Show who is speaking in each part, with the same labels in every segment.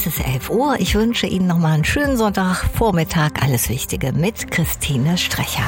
Speaker 1: Es ist 11 Uhr. Ich wünsche Ihnen nochmal einen schönen Sonntagvormittag. Alles Wichtige mit Christine Strecher.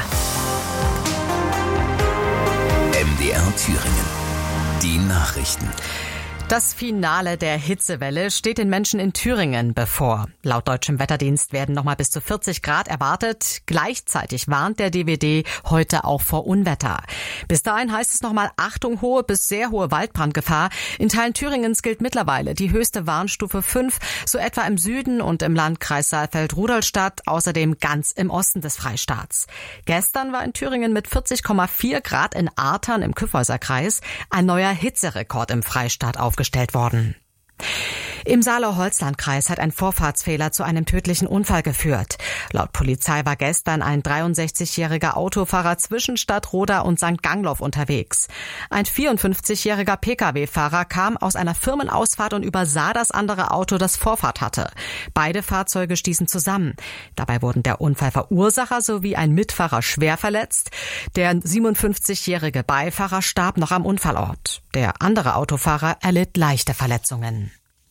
Speaker 2: MDR Thüringen. Die Nachrichten.
Speaker 3: Das Finale der Hitzewelle steht den Menschen in Thüringen bevor. Laut deutschem Wetterdienst werden nochmal bis zu 40 Grad erwartet. Gleichzeitig warnt der DWD heute auch vor Unwetter. Bis dahin heißt es nochmal Achtung, hohe bis sehr hohe Waldbrandgefahr. In Teilen Thüringens gilt mittlerweile die höchste Warnstufe 5, so etwa im Süden und im Landkreis Saalfeld-Rudolstadt, außerdem ganz im Osten des Freistaats. Gestern war in Thüringen mit 40,4 Grad in Artern im Kyffhäuserkreis ein neuer Hitzerekord im Freistaat aufgestellt worden. Im Saale-Holzland-Kreis hat ein Vorfahrtsfehler zu einem tödlichen Unfall geführt. Laut Polizei war gestern ein 63-jähriger Autofahrer zwischen Stadtroda und St. Gangloff unterwegs. Ein 54-jähriger Pkw-Fahrer kam aus einer Firmenausfahrt und übersah das andere Auto, das Vorfahrt hatte. Beide Fahrzeuge stießen zusammen. Dabei wurden der Unfallverursacher sowie ein Mitfahrer schwer verletzt. Der 57-jährige Beifahrer starb noch am Unfallort. Der andere Autofahrer erlitt leichte Verletzungen.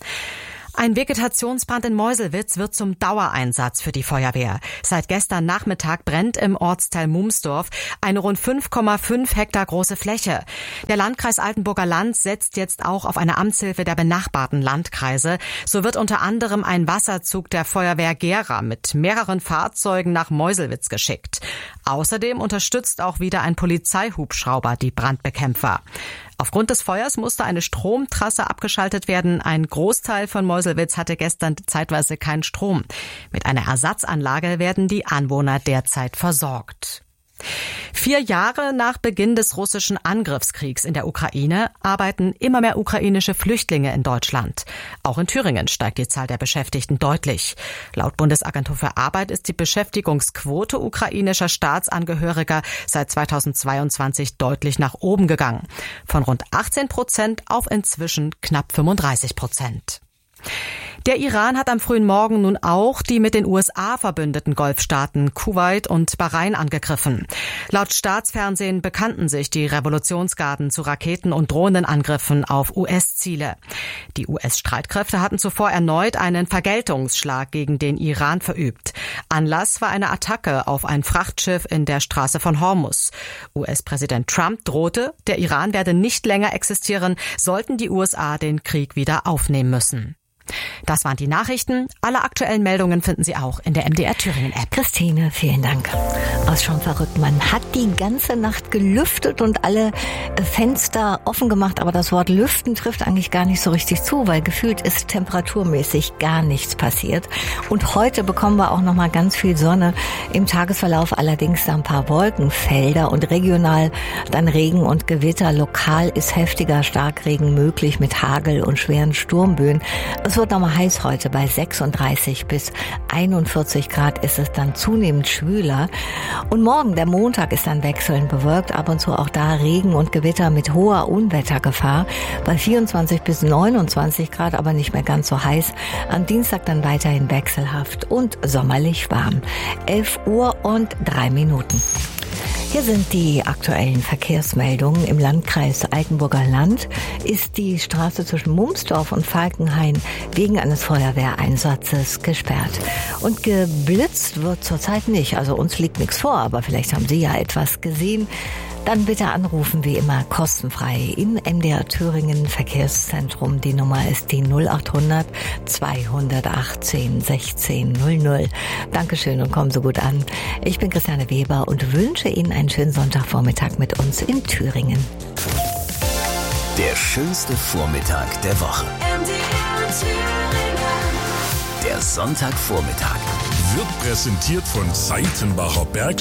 Speaker 3: Ein Vegetationsbrand in Meuselwitz wird zum Dauereinsatz für die Feuerwehr. Seit gestern Nachmittag brennt im Ortsteil Mumsdorf eine rund 5,5 Hektar große Fläche. Der Landkreis Altenburger Land setzt jetzt auch auf eine Amtshilfe der benachbarten Landkreise. So wird unter anderem ein Wasserzug der Feuerwehr Gera mit mehreren Fahrzeugen nach Meuselwitz geschickt. Außerdem unterstützt auch wieder ein Polizeihubschrauber die Brandbekämpfer. Aufgrund des Feuers musste eine Stromtrasse abgeschaltet werden. Ein Großteil von Meuselwitz hatte gestern zeitweise keinen Strom. Mit einer Ersatzanlage werden die Anwohner derzeit versorgt. 4 Jahre nach Beginn des russischen Angriffskriegs in der Ukraine arbeiten immer mehr ukrainische Flüchtlinge in Deutschland. Auch in Thüringen steigt die Zahl der Beschäftigten deutlich. Laut Bundesagentur für Arbeit ist die Beschäftigungsquote ukrainischer Staatsangehöriger seit 2022 deutlich nach oben gegangen. Von rund 18% auf inzwischen knapp 35%. Der Iran hat am frühen Morgen nun auch die mit den USA verbündeten Golfstaaten Kuwait und Bahrain angegriffen. Laut Staatsfernsehen bekannten sich die Revolutionsgarden zu Raketen- und Drohnenangriffen auf US-Ziele. Die US-Streitkräfte hatten zuvor erneut einen Vergeltungsschlag gegen den Iran verübt. Anlass war eine Attacke auf ein Frachtschiff in der Straße von Hormuz. US-Präsident Trump drohte, der Iran werde nicht länger existieren, sollten die USA den Krieg wieder aufnehmen müssen. Das waren die Nachrichten. Alle aktuellen Meldungen finden Sie auch in der MDR Thüringen App.
Speaker 1: Christine, vielen Dank. Aus schon verrückt. Man hat die ganze Nacht gelüftet und alle Fenster offen gemacht, aber das Wort lüften trifft eigentlich gar nicht so richtig zu, weil gefühlt ist temperaturmäßig gar nichts passiert. Und heute bekommen wir auch noch mal ganz viel Sonne. Im Tagesverlauf allerdings ein paar Wolkenfelder und regional dann Regen und Gewitter. Lokal ist heftiger Starkregen möglich mit Hagel und schweren Sturmböen. Es wird nochmal heiß heute. Bei 36 bis 41 Grad ist es dann zunehmend schwüler. Und morgen, der Montag, ist dann wechselnd bewölkt. Ab und zu auch da Regen und Gewitter mit hoher Unwettergefahr. Bei 24 bis 29 Grad, aber nicht mehr ganz so heiß. Am Dienstag dann weiterhin wechselhaft und sommerlich warm. 11 Uhr und 3 Minuten. Hier sind die aktuellen Verkehrsmeldungen. Im Landkreis Altenburger Land ist die Straße zwischen Mumsdorf und Falkenhain wegen eines Feuerwehreinsatzes gesperrt. Und geblitzt wird zurzeit nicht. Also uns liegt nichts vor, aber vielleicht haben Sie ja etwas gesehen. Dann bitte anrufen, wie immer, kostenfrei in MDR Thüringen Verkehrszentrum. Die Nummer ist die 0800 218 16 00. Dankeschön und kommen Sie gut an. Ich bin Christiane Weber und wünsche Ihnen einen schönen Sonntagvormittag mit uns in Thüringen.
Speaker 2: Der schönste Vormittag der Woche.
Speaker 4: MDR Thüringen.
Speaker 2: Der Sonntagvormittag
Speaker 5: wird präsentiert von Seitenbacher Bergstraße.